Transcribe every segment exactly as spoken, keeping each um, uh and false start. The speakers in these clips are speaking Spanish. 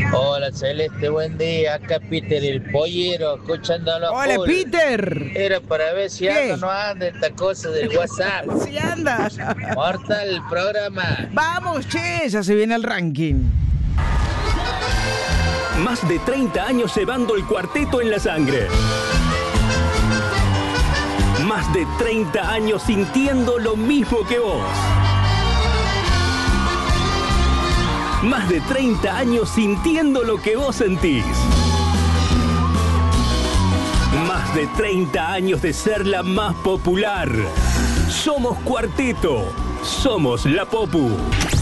Hola Celeste, buen día. Acá Peter el pollero, escuchándolo. Hola full. Peter. Era para ver si ¿Qué? anda o no anda esta cosa del WhatsApp. Si anda. Mortal el programa. Vamos, che, ya se viene el ranking. Más de treinta años llevando el cuarteto en la sangre. Más de treinta años sintiendo lo mismo que vos. Más de treinta años sintiendo lo que vos sentís. Más de treinta años de ser la más popular. Somos Cuarteto. Somos la Popu.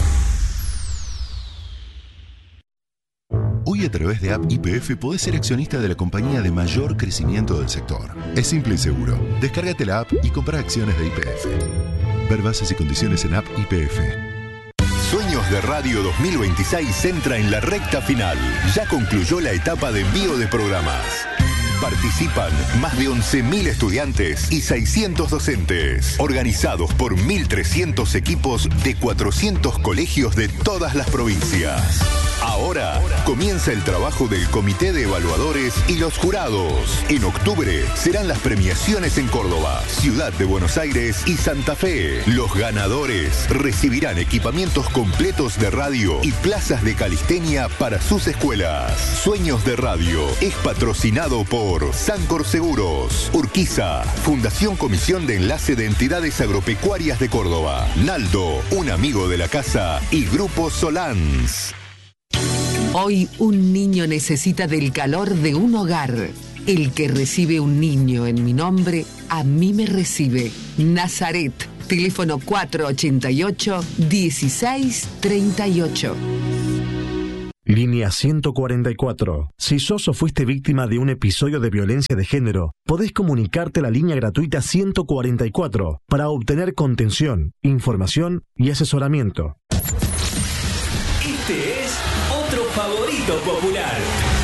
Hoy a través de App Y P F podés ser accionista de la compañía de mayor crecimiento del sector. Es simple y seguro. Descárgate la app y compra acciones de Y P F. Ver bases y condiciones en App Y P F. Sueños de Radio dos mil veintiséis entra en la recta final. Ya concluyó la etapa de envío de programas. Participan más de once mil estudiantes y seiscientos docentes, organizados por mil trescientos equipos de cuatrocientos colegios de todas las provincias. Ahora comienza el trabajo del Comité de Evaluadores y los jurados. En octubre serán las premiaciones en Córdoba, Ciudad de Buenos Aires y Santa Fe. Los ganadores recibirán equipamientos completos de radio y plazas de calistenia para sus escuelas. Sueños de Radio es patrocinado por Sancor Seguros, Urquiza, Fundación Comisión de Enlace de Entidades Agropecuarias de Córdoba, Naldo, un amigo de la casa y Grupo Solans. Hoy un niño necesita del calor de un hogar. El que recibe un niño en mi nombre, a mí me recibe. Nazaret, teléfono cuatro ochenta y ocho, dieciséis treinta y ocho. Línea ciento cuarenta y cuatro. Si sos o fuiste víctima de un episodio de violencia de género, podés comunicarte a la línea gratuita ciento cuarenta y cuatro para obtener contención, información y asesoramiento. Este es otro favorito popular.